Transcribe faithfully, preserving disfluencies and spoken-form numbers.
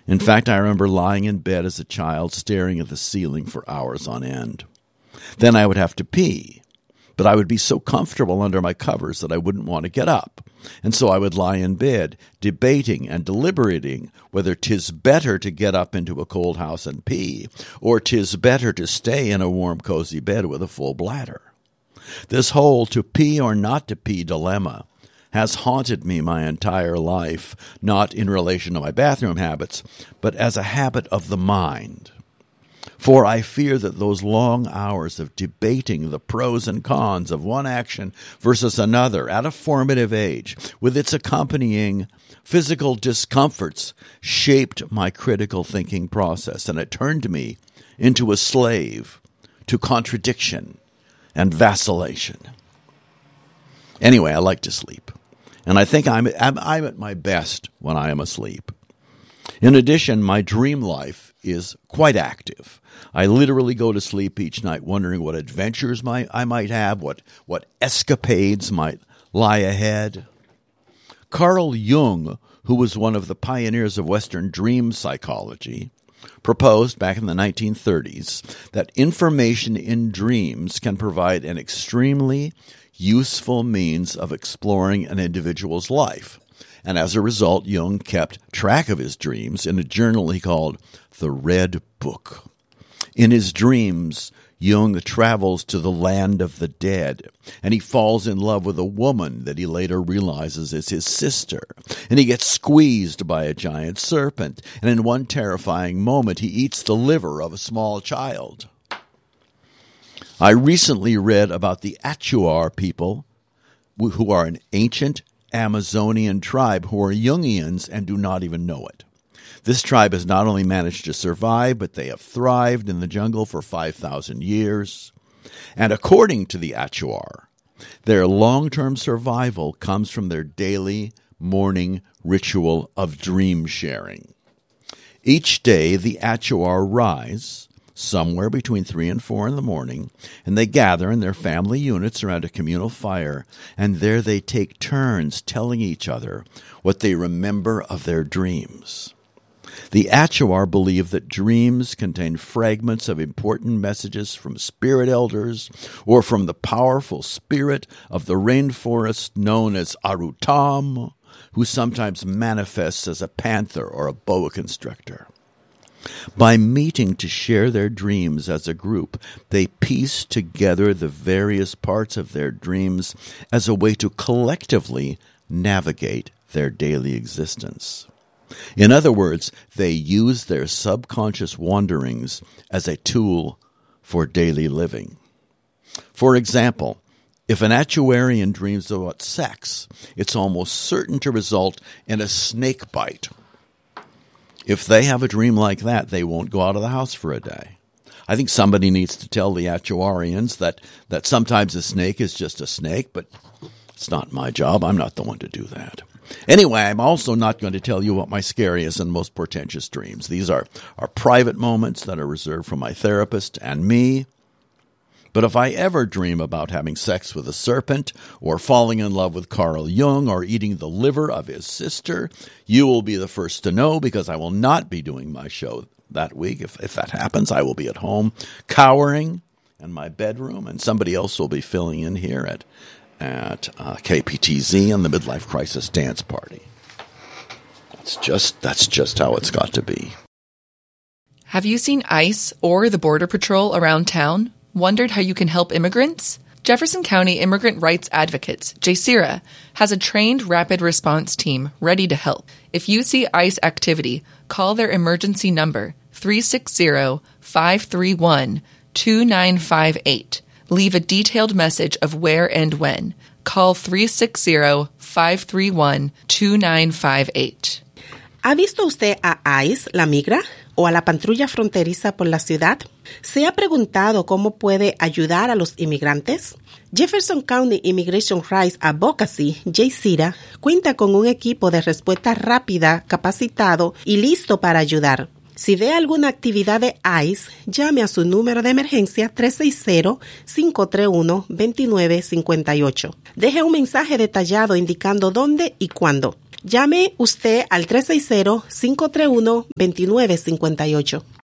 In fact, I remember lying in bed as a child staring at the ceiling for hours on end. Then I would have to pee, but I would be so comfortable under my covers that I wouldn't want to get up. And so I would lie in bed, debating and deliberating whether 'tis better to get up into a cold house and pee, or 'tis better to stay in a warm, cozy bed with a full bladder. This whole to pee or not to pee dilemma has haunted me my entire life, not in relation to my bathroom habits, but as a habit of the mind. For I fear that those long hours of debating the pros and cons of one action versus another at a formative age, with its accompanying physical discomforts, shaped my critical thinking process, and it turned me into a slave to contradiction and vacillation. Anyway, I like to sleep, and I think I'm, I'm, I'm at my best when I am asleep. In addition, my dream life is quite active. I literally go to sleep each night wondering what adventures might, I might have, what, what escapades might lie ahead. Carl Jung, who was one of the pioneers of Western dream psychology, proposed back in the nineteen thirties that information in dreams can provide an extremely useful means of exploring an individual's life. And as a result, Jung kept track of his dreams in a journal he called the Red Book. In his dreams, Jung travels to the land of the dead, and he falls in love with a woman that he later realizes is his sister. And he gets squeezed by a giant serpent, and in one terrifying moment, he eats the liver of a small child. I recently read about the Achuar people, who are an ancient Amazonian tribe who are Jungians and do not even know it. This tribe has not only managed to survive, but they have thrived in the jungle for five thousand years. And according to the Achuar, their long-term survival comes from their daily morning ritual of dream sharing. Each day, the Achuar rise somewhere between three and four in the morning, and they gather in their family units around a communal fire, and there they take turns telling each other what they remember of their dreams. The Achuar believe that dreams contain fragments of important messages from spirit elders or from the powerful spirit of the rainforest known as Arutam, who sometimes manifests as a panther or a boa constrictor. By meeting to share their dreams as a group, they piece together the various parts of their dreams as a way to collectively navigate their daily existence. In other words, they use their subconscious wanderings as a tool for daily living. For example, if an Achuarian dreams about sex, it's almost certain to result in a snake bite. If they have a dream like that, they won't go out of the house for a day. I think somebody needs to tell the Achuarians that, that sometimes a snake is just a snake, but it's not my job. I'm not the one to do that. Anyway, I'm also not going to tell you about my scariest and most portentous dreams. These are, are private moments that are reserved for my therapist and me. But if I ever dream about having sex with a serpent, or falling in love with Carl Jung, or eating the liver of his sister, you will be the first to know, because I will not be doing my show that week. If, if that happens, I will be at home cowering in my bedroom, and somebody else will be filling in here at at uh, K P T Z and the Midlife Crisis Dance Party. That's just that's just how it's got to be. Have you seen ICE or the Border Patrol around town? Wondered how you can help immigrants? Jefferson County Immigrant Rights Advocates, J C R A, has a trained rapid response team ready to help. If you see ICE activity, call their emergency number three six zero, five three one, two nine five eight. Leave a detailed message of where and when. Call three six zero, five three one, two nine five eight. ¿Ha visto usted a ICE, la migra, o a la patrulla fronteriza por la ciudad? ¿Se ha preguntado cómo puede ayudar a los inmigrantes? Jefferson County Immigration Rights Advocacy, J C R A, cuenta con un equipo de respuesta rápida, capacitado y listo para ayudar. Si ve alguna actividad de ICE, llame a su número de emergencia tres seis cero, cinco tres uno, dos nueve cinco ocho. Deje un mensaje detallado indicando dónde y cuándo. Llame usted al tres seis cero, cinco tres uno, dos nueve cinco ocho.